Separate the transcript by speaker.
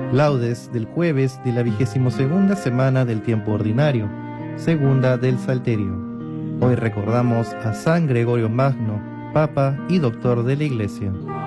Speaker 1: Laudes del jueves de la 22ª semana del tiempo ordinario, segunda del Salterio. Hoy recordamos a San Gregorio Magno, Papa y Doctor de la Iglesia.